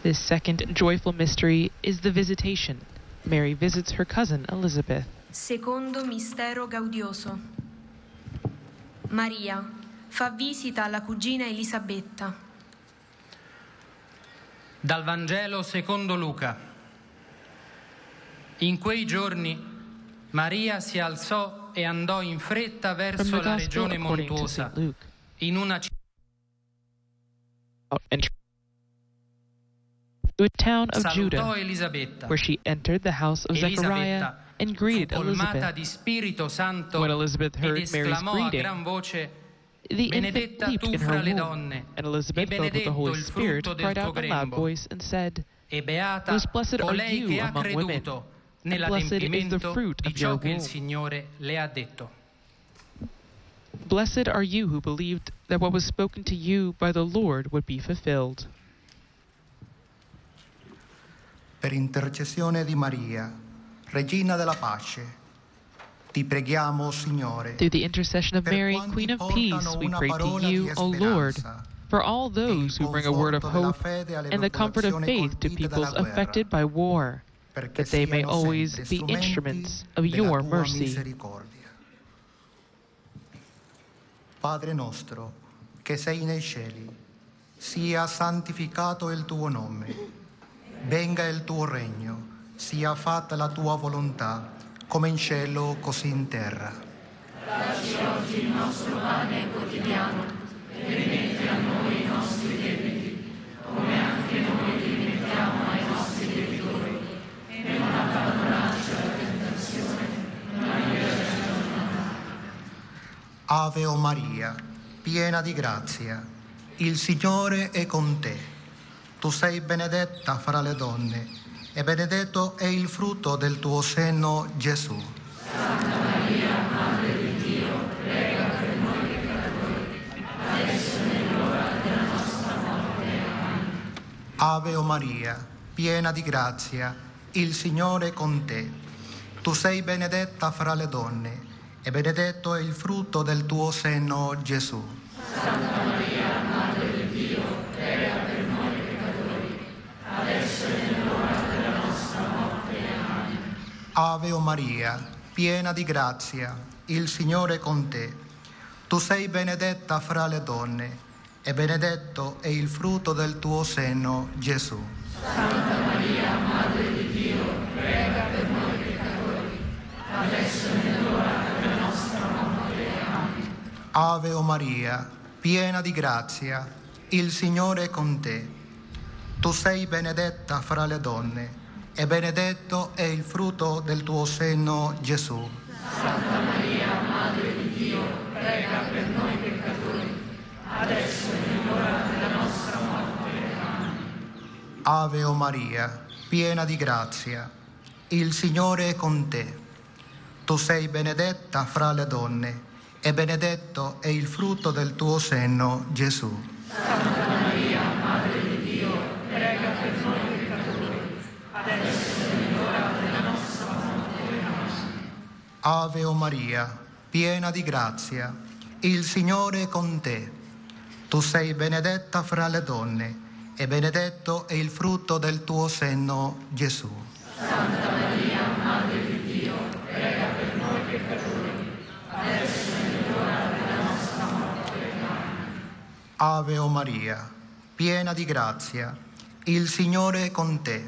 This second joyful mystery is the Visitation. Mary visits her cousin Elizabeth. Secondo mistero gaudioso. Maria fa visita alla cugina Elisabetta. Dal Vangelo secondo Luca. In quei giorni Maria si alzò e andò in fretta verso la regione montuosa, in una città to a town of Judah, salutò Elisabetta. where she entered the house of Zechariah and greeted colmata Elizabeth. di Spirito Santo When Elizabeth ed heard Mary's esclamò a greeting, gran voce: the infant Benedetta leaped tu in fra her le womb, donne, and e Elizabeth, filled with the benedetto Holy il Spirit, frutto del cried tuo out in a loud grembo. voice and said, E beata Most blessed are colei you che ha among women, creduto and blessed is the nell'adempimento fruit di of ciò your che il womb. Signore le ha detto. Blessed are you who believed that what was spoken to you by the Lord would be fulfilled. Per intercessione di Maria, Regina della Pace, ti preghiamo, Signore. Through the intercession of per Mary, quanti Queen of Peace, portano we una pray to parola you, di O Lord, speranza, for all e il those who bring a word of conforto della hope fede alle and the comfort of popolazioni faith to colpite dalla peoples guerra, affected by war, perché that they may siano always sempre be strumenti instruments of della your tua mercy. misericordia. Padre nostro, che sei nei cieli, sia santificato il tuo nome, venga il tuo regno, sia fatta la tua volontà, come in cielo così in terra. Dacci oggi il nostro pane quotidiano e rimetti a noi i nostri debiti, come anche noi rimettiamo ai nostri debitori, e non abbandonarci alla tentazione, ma liberaci dal male. Ave o Maria, piena di grazia, il Signore è con te. Tu sei benedetta fra le donne, e benedetto è il frutto del tuo seno, Gesù. Santa Maria, Madre di Dio, prega per noi peccatori, adesso è l'ora della nostra morte. Amen. Ave o Maria, piena di grazia, il Signore è con te. Tu sei benedetta fra le donne, e benedetto è il frutto del tuo seno, Gesù. Santa Maria, Madre di Dio, prega per noi peccatori, adesso è l'ora della nostra morte. Amen. Ave o Maria, piena di grazia, il Signore è con te. Tu sei benedetta fra le donne, e benedetto è il frutto del tuo seno, Gesù. Santa Maria, Madre di Dio, prega per noi peccatori, adesso è l'ora della nostra morte. Amen. Ave o Maria, piena di grazia, il Signore è con te. Tu sei benedetta fra le donne, e benedetto è il frutto del tuo seno, Gesù. Santa Maria, Madre di Dio, prega per noi peccatori, adesso è l'ora della nostra morte. Amen. Ave o Maria, piena di grazia, il Signore è con te. Tu sei benedetta fra le donne, e benedetto è il frutto del tuo seno, Gesù. Santa Maria, Madre di Dio, prega per noi peccatori, adesso è l'ora della nostra morte. Amen. Ave o Maria, piena di grazia, il Signore è con te. Tu sei benedetta fra le donne, e benedetto è il frutto del tuo seno, Gesù. Santa Maria, Madre di Dio, prega per noi peccatori, adesso è l'ora della nostra morte. Amen. Ave o Maria, piena di grazia, il Signore è con te.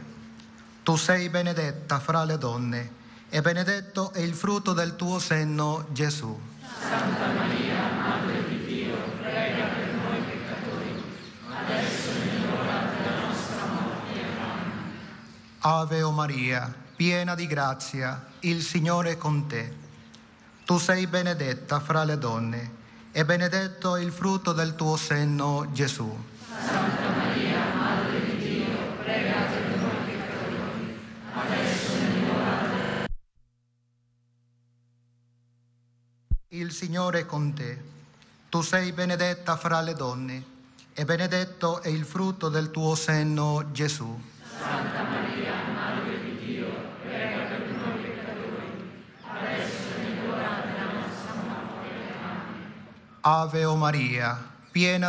Tu sei benedetta fra le donne, e benedetto è il frutto del tuo seno, Gesù. Santa Maria, Madre di Dio, prega per noi peccatori, adesso è l'ora della nostra morte. Amen. Ave o Maria, piena di grazia, il Signore è con te. Tu sei benedetta fra le donne, e benedetto è il frutto del tuo seno, Gesù. Santa Maria, Madre di Dio, prega per noi peccatori, adesso è l'ora della... Il Signore è con te. Tu sei benedetta fra le donne, e benedetto è il frutto del tuo seno, Gesù. Santa Maria, Madre di Dio, prega per noi peccatori, adesso è l'ora della nostra morte. Amen. Ave o Maria, piena